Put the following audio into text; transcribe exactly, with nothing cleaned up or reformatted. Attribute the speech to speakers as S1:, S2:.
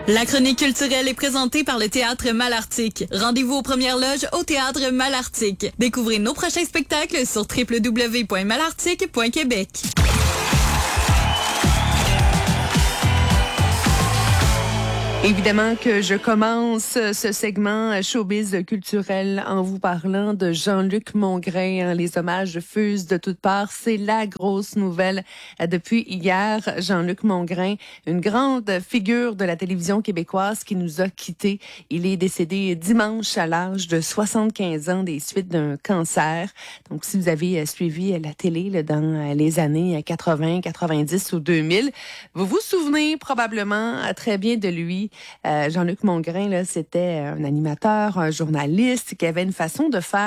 S1: La chronique culturelle est présentée par le Théâtre Malartic. Rendez-vous aux premières loges au Théâtre Malartic. Découvrez nos prochains spectacles sur w w w point malartic point québec.
S2: Évidemment que je commence ce segment showbiz culturel en vous parlant de Jean-Luc Mongrain. Les hommages fusent de toutes parts. C'est la grosse nouvelle depuis hier. Jean-Luc Mongrain, une grande figure de la télévision québécoise qui nous a quittés. Il est décédé dimanche à l'âge de soixante-quinze ans des suites d'un cancer. Donc, si vous avez suivi la télé là, dans les années quatre-vingts, quatre-vingt-dix ou deux mille, vous vous souvenez probablement très bien de lui. Euh, Jean-Luc Mongrain, là, c'était un animateur, un journaliste qui avait une façon de faire